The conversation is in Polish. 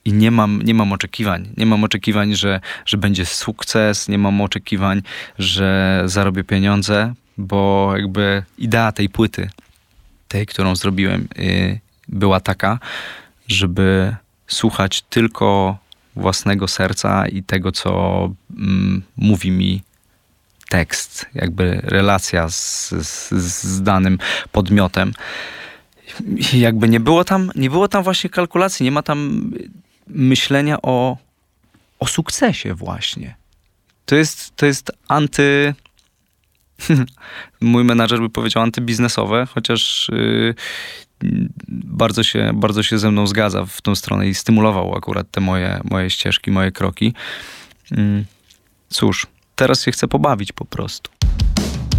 I nie mam oczekiwań. Nie mam oczekiwań, że będzie sukces, nie mam oczekiwań, że zarobię pieniądze, bo jakby idea tej płyty, tej, którą zrobiłem, była taka, żeby słuchać tylko własnego serca i tego, co mówi mi tekst, jakby relacja z danym podmiotem. I jakby nie było tam właśnie kalkulacji, nie ma tam myślenia o sukcesie właśnie. To jest mój menadżer by powiedział antybiznesowe, chociaż bardzo się ze mną zgadza w tą stronę i stymulował akurat te moje ścieżki, moje kroki. Cóż, teraz się chcę pobawić po prostu.